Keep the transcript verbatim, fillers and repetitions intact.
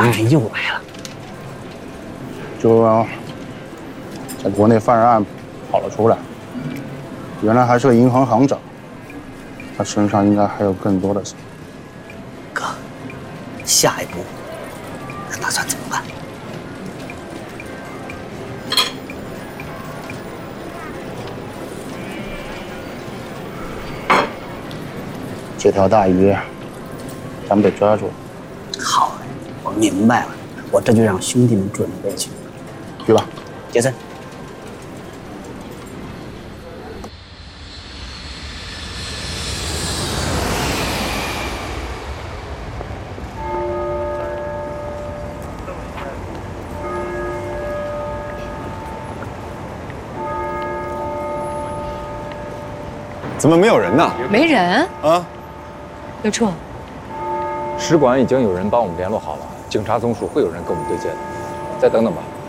当然又来了。 就在国内犯人案跑了出来，原来还是个银行行长，他身上应该还有更多的。 哥，下一步咱打算怎么办？ 这条大鱼，咱们得抓住。 好，我明白了，我这就让兄弟们准备去。 去吧， 杰森。 怎么没有人呢？ 没人啊？ 刘处， 使馆已经有人帮我们联络好了，警察总署会有人跟我们对接的，再等等吧。